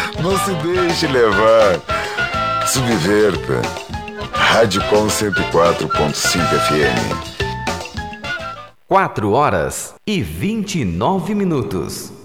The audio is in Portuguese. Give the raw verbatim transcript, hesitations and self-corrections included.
Não se deixe levar. Subverta. Rádio Com cento e quatro ponto cinco F M. quatro horas e vinte e nove minutos.